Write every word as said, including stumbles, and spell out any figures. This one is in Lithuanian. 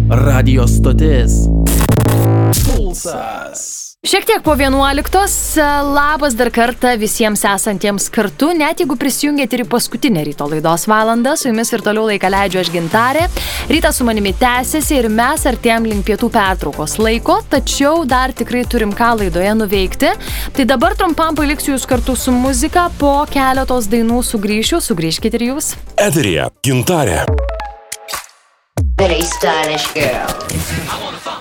Radio stotis Pulsas. Šiek tiek po vienuoliktos, labas dar kartą visiems esantiems kartu, net jeigu prisijungėte ir į paskutinę ryto laidos valandą, su jumis ir toliau laiką leidžiu aš Gintarė. Rytas su manimi tęsiasi ir mes artėjam link pietų pertraukos laiko, tačiau dar tikrai turim ką laidoje nuveikti. Tai dabar trumpam paliksiu jūs kartu su muzika, po keletos dainų sugrįšiu, sugrįžkite ir jūs. Eteryje Gintarė. Very stylish girl.